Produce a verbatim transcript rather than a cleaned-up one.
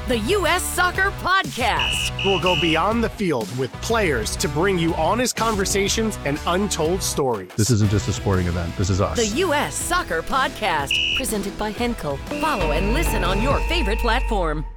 the U S Soccer Podcast. We'll go beyond the field with players to bring you honest conversations and untold stories. This isn't just a sporting event. This is us. The U S Soccer Podcast, presented by Henkel. Follow and listen on your favorite platform.